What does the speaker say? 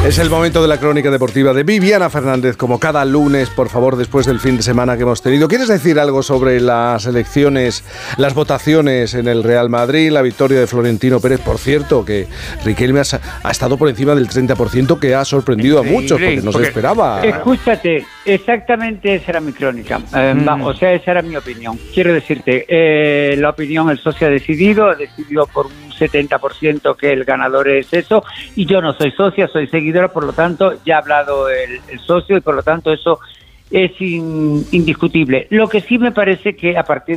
Es el momento de la crónica deportiva de Viviana Fernández, como cada lunes, por favor, después del fin de semana que hemos tenido. ¿Quieres decir algo sobre las elecciones, las votaciones en el Real Madrid, la victoria de Florentino Pérez? Por cierto, que Riquelme ha estado por encima del 30%, que ha sorprendido a muchos, porque no se esperaba. Escúchate, exactamente esa era mi crónica. O sea, esa era mi opinión. Quiero decirte, la opinión, el socio ha decidido por un 70% que el ganador es eso, y yo no soy socia, soy seguidora, por lo tanto ya ha hablado el socio y por lo tanto eso es indiscutible. Lo que sí me parece que a partir